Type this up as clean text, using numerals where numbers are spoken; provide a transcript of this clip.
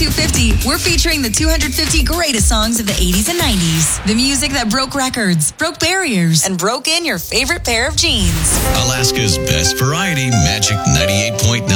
250, we're featuring the 250 greatest songs of the 80s and 90s. The music that broke records, broke barriers, and broke in your favorite pair of jeans. Alaska's best variety, Magic 98.9